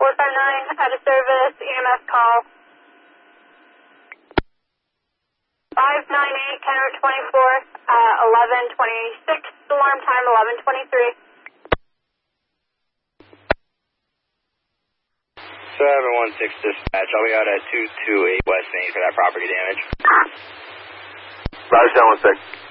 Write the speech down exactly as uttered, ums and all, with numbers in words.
four five nine, out of service, E M S call. five nine eight, Kenner twenty-four, uh, eleven twenty-six, alarm time eleven twenty-three. seven one six dispatch, I'll be out at two two eight West Main for that property damage. Roger, seven one six.